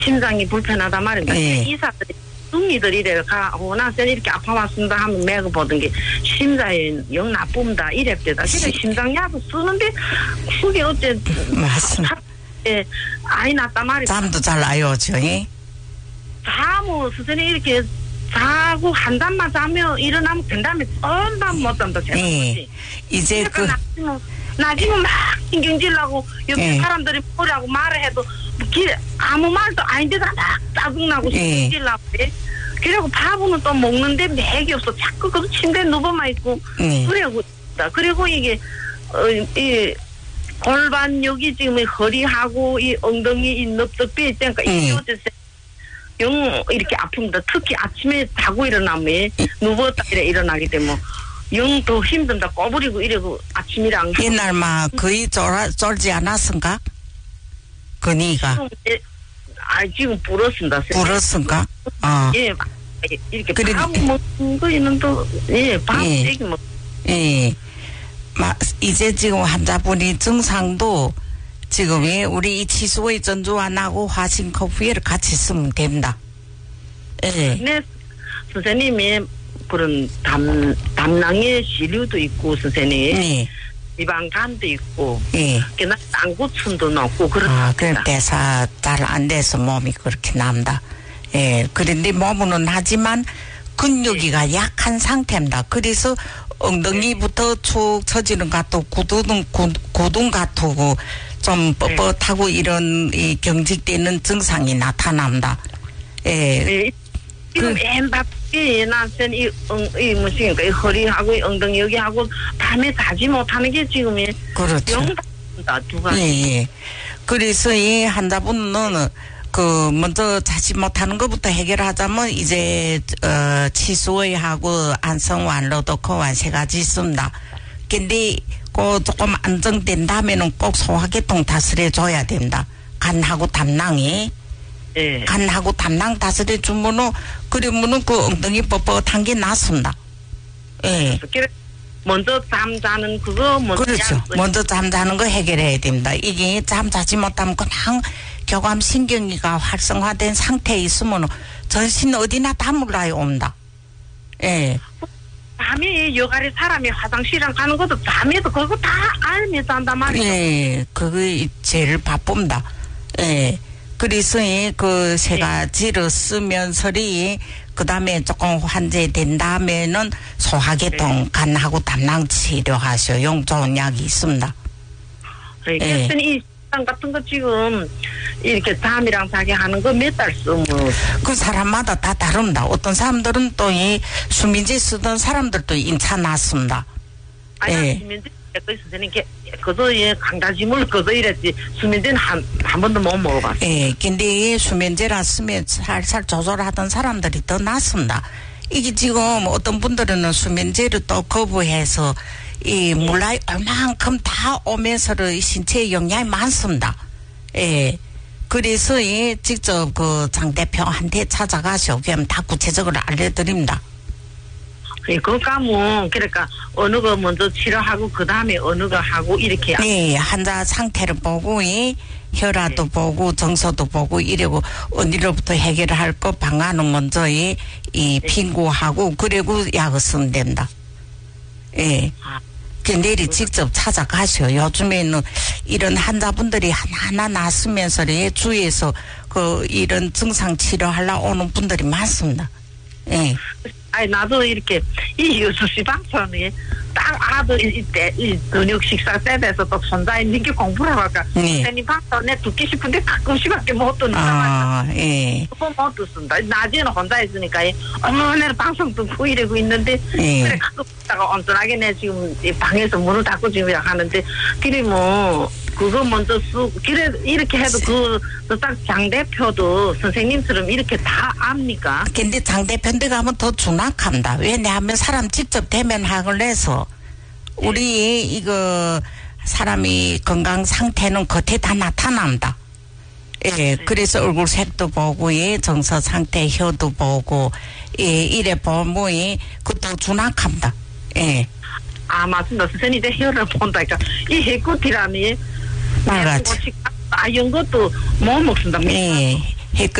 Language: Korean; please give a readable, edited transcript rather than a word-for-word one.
심장이 불편하다 말입니다. 예. 의사들이 중이들이 이래 나선 이렇게 아파왔습니다 하면 먹어보던 게 심장에 영 나쁩니다 이랬대다. 그래서 심장약을 쓰는데 그게 어째 맞습니다. 예, 아이 났단 말이야. 잠도 잘 와요, 저희. 자고 선생님 이렇게 자고 한 잠만 자면 일어나면 그 다음에 전담 못 잔다. 예. 이제 나지면 막 신경질나고 옆에 예. 사람들이 뭐라고 말을 해도 아무 말도 아닌데도 막 짜증나고 신경질나고 그래. 그리고 밥은 또 먹는데 맥이 없어. 자꾸 그 침대에 누워만 있고 그래고 있다. 그리고 이게 이 골반 여기 지금 이 허리하고 이 엉덩이 이 넙떡뼈 있다니까 이게 어째서 영 이렇게 아픕니다. 특히 아침에 자고 일어나면 누웠다 이래 일어나기 때문에 영 더 힘든다. 꼬부리고 이래고 아침이랑 옛날 막 거의 쫄지 않았은가? 그니가 지금 불었습니다. 불었은가? 예, 이렇게 그러니까. 밥 먹는 거에는 또 밥 얘기 먹. 예. 이제 지금 환자분이 증상도 지금 우리 이 치수의 전주환하고 화신커피를 같이 쓰면 됩니다. 예. 네, 선생님이 그런 담낭의 시류도 있고 선생님. 예. 지방간도 있고. 예. 그나 땅구춘도 넣고 그렇다. 그럼 대사 잘 안 돼서 몸이 그렇게 남다. 예. 그런데 몸은 하지만 근육이가 약한 상태입니다. 그래서 엉덩이부터 축 처지는 것 같고 구동 같고 좀 뻣뻣하고 이런 이 경직되는 증상이 나타납니다. 예. 지금 엠밥이 나선 이 무슨 이 허리하고 이 엉덩이 여기하고 밤에 자지 못하는 게 지금이 그렇죠. 영다 두 가지. 예. 그래서 이 환자분은 먼저 자지 못하는 것부터 해결하자면 이제 치수의하고 안성완, 로도커완 세 가지 있습니다. 근데 조금 안정된 다음에는 꼭 소화계통 다스려 줘야 된다. 간하고 담낭이. 예. 간하고 담낭 다스려 주면은 그러면은 그 엉덩이 뻣뻣한 게 낫습니다. 예. 먼저 잠자는 그거 그렇죠. 먼저 잠자는 거 해결해야 됩니다. 이게 잠자지 못하면 그냥 교감신경이가 활성화된 상태에 있으면 전신 어디나 다 몰라요 옵니다. 예. 밤에 여가리 사람이 화장실이랑 가는 것도 밤에도 그거 다 알면서 한단 말이에요. 예. 그거 제일 바쁩니다. 예. 그래서 그 세 가지를 쓰면서리 그 다음에 조금 환제된 다음에는 소화계통 간하고 담낭 치료하셔. 용 좋은 약이 있습니다. 그래서 이 같은 거 지금 이렇게 담이랑 자기 하는 거 몇 달 쓰면 그 사람마다 다 다릅니다. 어떤 사람들은 또 이 수면제 쓰던 사람들도 인차 났습니다. 아니 수면제 선생님 그거 강다짐을 그거 이랬지 수면제는 한 번도 못 먹어봤어. 예, 근데 수면제라 쓰면 살살 조절하던 사람들이 더 낫습니다. 이게 지금 어떤 분들은 수면제를 또 거부해서 이 몰라요 얼만큼 다 오면서는 신체에 영향이 많습니다. 예. 그래서 직접 그 장 대표한테 찾아가셔. 그럼 다 구체적으로 알려드립니다. 그거 가면 그러니까 어느 거 먼저 치료하고 그 다음에 어느 거 하고 이렇게. 네, 환자 상태를 보고 혈압도 보고 정서도 보고 이러고 어디로부터 해결할 거 방안은 먼저 이 핑구하고 그리고 약을 쓰면 된다. 예. 내일 직접 찾아가셔. 요즘에는 이런 환자분들이 하나하나 났으면서 주위에서 이런 증상 치료하려고 오는 분들이 많습니다. 예. 아니 나도 이렇게 이 6시 방송에 딱 아들 이때 이 저녁 식사 때 돼서 또 손자 있는 게 공부를 하니까 선생님 방송에 듣기 싶은데 가끔씩밖에 못 듣는다. 예. 그거 못 듣습니다. 낮에는 혼자 있으니까 어머나 방송 듣고 이러고 있는데 그래 가끔 다가 온전하게 내 지금 이 방에서 문을 닫고 지금 하는데 그래 뭐 그거 먼저 그래 이렇게 해도 딱 장 대표도 선생님처럼 이렇게 다 압니까? 근데 장 대표인데 가면 더 준악합니다. 왜냐하면 사람 직접 대면학을 해서 우리 이거 사람이 건강 상태는 겉에 다 나타납니다. 예, 그래서 얼굴 색도 보고, 정서 상태, 혀도 보고, 이래 보면, 그것도 준악합니다. 예. 아, 맞습니다. 선생님, 이제 혀를 본다니까. 이 해코티라니. 말같이. 이런 것도 못 먹습니다. 예. 해